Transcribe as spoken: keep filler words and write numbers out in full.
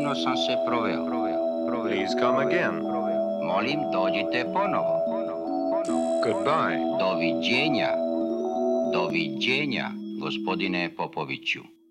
Divno sam se proveo. Please come again. Molim, dođite ponovo. Goodbye. Doviđenja. Doviđenja, gospodine Popoviću.